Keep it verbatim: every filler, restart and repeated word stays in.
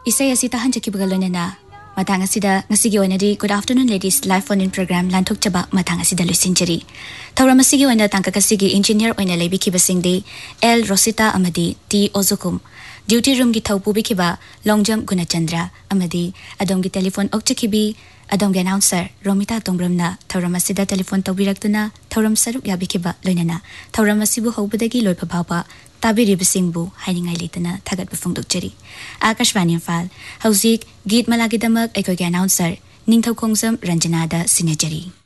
Isay asita hanjaki bagalonena matang asida ngasigi oinadi good afternoon ladies live phone in program lanthok chaba matang asida lusinjari thawram asigi oina tangka kasigi engineer oina lebi kibasingde L Rosita amadi T Ozukum duty room gi thaupu bikiba longjam gunachandra amadi adom gi telephone okchakibi adom gi announcer Romita Tongbramna thawram asida telephone tawbiraktuna thawram saruk yabikiba loinana thawram asibu hobudagi loipa baba Tabiribasingbu hainingai litana thagat bufungdukchari Akashvani Imphal hauzik git malagidamak ekoge announcer Ningthau Khongjam Ranjanada Sinajari